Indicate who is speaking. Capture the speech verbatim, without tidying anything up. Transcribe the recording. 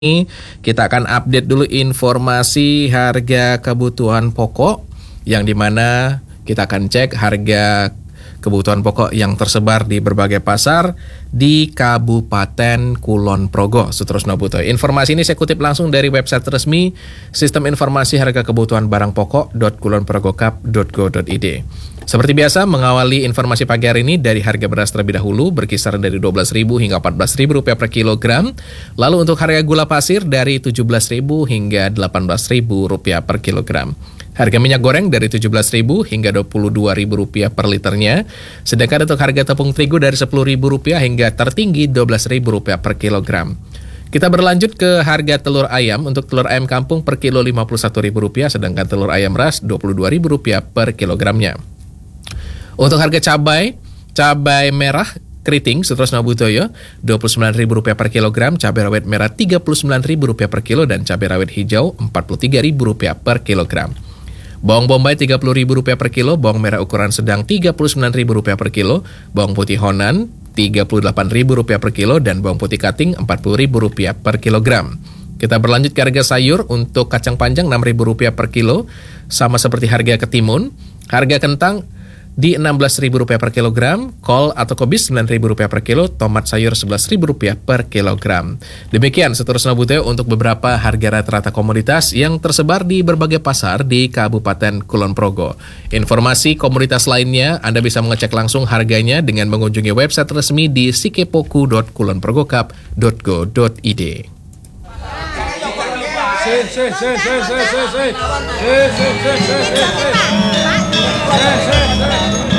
Speaker 1: Kita akan update dulu informasi harga kebutuhan pokok, yang dimana kita akan cek harga kebutuhan pokok yang tersebar di berbagai pasar di Kabupaten Kulon Progo. Sutrusno Butoy. Informasi ini saya kutip langsung dari website resmi Sistem Informasi Harga Kebutuhan Barang Pokok .kulonprogokap dot go dot id. Seperti biasa, mengawali informasi pagi hari ini dari harga beras terlebih dahulu berkisar dari dua belas ribu hingga empat belas ribu rupiah per kilogram. Lalu untuk harga gula pasir dari tujuh belas ribu hingga delapan belas ribu rupiah per kilogram. Harga minyak goreng dari tujuh belas ribu hingga dua puluh dua ribu rupiah per liternya. Sedangkan untuk harga tepung terigu dari sepuluh ribu rupiah hingga tertinggi dua belas ribu rupiah per kilogram. Kita berlanjut ke harga telur ayam. Untuk telur ayam kampung per kilo lima puluh satu ribu rupiah, sedangkan telur ayam ras dua puluh dua ribu rupiah per kilogramnya. Untuk harga cabai, cabai merah keriting Sutrusno Butoyo dua puluh sembilan ribu rupiah per kilogram, cabai rawit merah tiga puluh sembilan ribu rupiah per kilo, dan cabai rawit hijau empat puluh tiga ribu rupiah per kilogram. Bawang bombay tiga puluh ribu rupiah per kilo, bawang merah ukuran sedang tiga puluh sembilan ribu rupiah per kilo, bawang putih Honan tiga puluh delapan ribu rupiah per kilo, dan bawang putih Kating empat puluh ribu rupiah per kilogram. Kita berlanjut ke harga sayur. Untuk kacang panjang enam ribu rupiah per kilo, sama seperti harga ketimun. Harga kentang di enam belas ribu rupiah per kilogram, kol atau kobis sembilan ribu rupiah per kilo, tomat sayur sebelas ribu rupiah per kilogram. Demikian Sutrusno Butoyo untuk beberapa harga rata-rata komoditas yang tersebar di berbagai pasar di Kabupaten Kulon Progo. Informasi komoditas lainnya Anda bisa mengecek langsung harganya dengan mengunjungi website resmi di sikepoku dot kulonprogokap dot go dot id.
Speaker 2: Si, si, si, si, si, si, si. Si, si, si, si, si, si. Si, si, si.